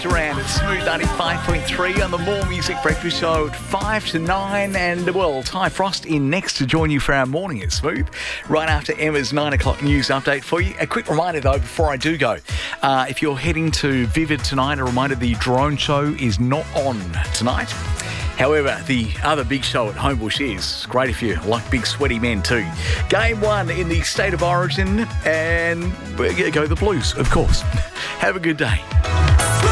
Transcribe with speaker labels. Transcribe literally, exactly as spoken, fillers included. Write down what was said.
Speaker 1: Duran at Smooth ninety-five point three on the More Music Breakfast Show at five to nine. And, well, Ty Frost in next to join you for our morning at Smooth, right after Emma's nine o'clock news update for you. A quick reminder, though, before I do go, uh, if you're heading to Vivid tonight, a reminder the drone show is not on tonight. However, the other big show at Homebush is great if you like big sweaty men too. Game one in the State of Origin, and go the Blues, of course. Have a good day.